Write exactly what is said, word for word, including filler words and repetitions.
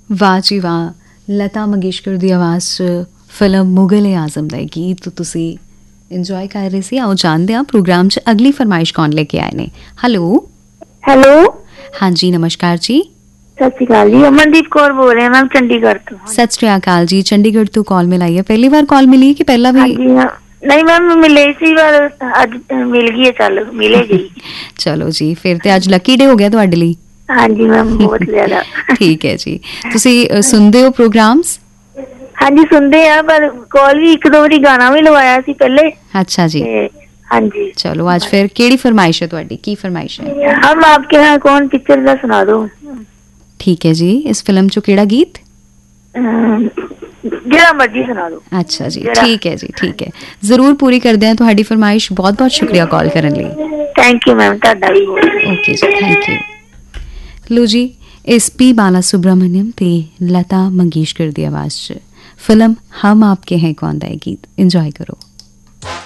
ਵਾਹ ਜੀ ਵਾਹ, ਲਤਾ ਮੰਗੇਸ਼ਕਰ ਦੀ ਆਵਾਜ਼ 'ਚ ਫਿਲਮ ਮੁਗਲ-ਏ ਆਜ਼ਮ ਦਾ ਗੀਤ ਤੁਸੀਂ ਇੰਜੋਏ ਕਰ ਰਹੇ ਸੀ। ਆਓ ਜਾਣਦੇ ਹਾਂ ਪ੍ਰੋਗਰਾਮ 'ਚ ਅਗਲੀ ਫਰਮਾਇਸ਼ ਕੌਣ ਲੈ ਕੇ ਆਏ ਨੇ। ਹੈਲੋ ਹੈਲੋ, ਹਾਂਜੀ ਨਮਸਕਾਰ ਜੀ। ਸਤਿ ਸ਼੍ਰੀ ਅਕਾਲ ਜੀ, ਅਮਨਦੀਪ ਕੌਰ ਬੋਲ ਰਹੇ ਮੈਮ ਚੰਡੀਗੜ੍ਹ ਤੋਂ। ਸਤਿ ਸ਼੍ਰੀ ਅਕਾਲ ਜੀ, ਚੰਡੀਗੜ੍ਹ ਤੋਂ ਕਾਲ ਮਿਲਾਈ ਹੈ। ਪਹਿਲੀ ਵਾਰ ਕਾਲ ਮਿਲੀ ਕਿ ਪਹਿਲਾਂ ਵੀ? ਹਾਂਜੀ ਹਾਂ, ਨਹੀਂ ਮੈਮ ਮਿਲੇ ਸੀ ਪਰ ਅੱਜ ਮਿਲ ਗਈ ਹੈ, ਚੱਲ ਮਿਲੇਗੀ। ਚਲੋ ਜੀ, ਫਿਰ ਤੇ ਅੱਜ ਲੱਕੀ ਡੇ ਹੋ ਗਿਆ ਤੁਹਾਡੇ ਲਈ। ਹਾਂਜੀ ਮੈਮ, ਬਹੁਤ ਜ਼ਿਆਦਾ। ਠੀਕ ਹੈ ਜੀ। ਤੁਸੀਂ ਸੁਣਦੇ ਹੋ ਪ੍ਰੋਗਰਾਮਸ? ਹਾਂਜੀ ਸੁਣਦੇ ਆ, ਪਰ ਕਾਲ ਵੀ ਇੱਕ ਦੋ ਵਾਰੀ ਗਾਣਾ ਵੀ ਲਵਾਇਆ ਸੀ ਪਹਿਲੇ। ਅੱਛਾ ਜੀ, ਹਾਂਜੀ। ਚਲੋ ਅੱਜ ਫਿਰ ਕਿਹੜੀ ਫਰਮਾਇਸ਼ ਹੈ ਤੁਹਾਡੀ? ਕੀ ਫਰਮਾਇਸ਼ ਹੈ? ਹਮ ਆਪਕੇ यहाँ कौन पिक्चर ਦਾ ਸੁਣਾ ਦੋ। ਠੀਕ ਹੈ ਜੀ, ਇਸ ਫਿਲਮ 'ਚੋਂ ਕਿਹੜਾ ਗੀਤ? ਜਿਹੜਾ ਮਰਜ਼ੀ ਸੁਣਾ ਦੋ। ਅੱਛਾ ਜੀ, ਠੀਕ ਹੈ ਜੀ, ਠੀਕ ਹੈ, ਜ਼ਰੂਰ ਪੂਰੀ ਕਰਦੇ ਹਾਂ ਤੁਹਾਡੀ ਫਰਮਾਇਸ਼। ਬਹੁਤ ਬਹੁਤ ਸ਼ੁਕਰੀਆ ਕਾਲ ਕਰਨ ਲਈ। ਥੈਂਕ ਯੂ ਮੈਮ, ਤੁਹਾਡਾ ਵੀ ਬਹੁਤ। ਓਕੇ ਜੀ, ਥੈਂਕ ਯੂ। ਲੋ ਜੀ, एस पी बाला सुब्रमण्यम ते लता मंगेशकर की आवाज़ च फिल्म हम आपके हैं कौन दा गीत इंजॉय करो।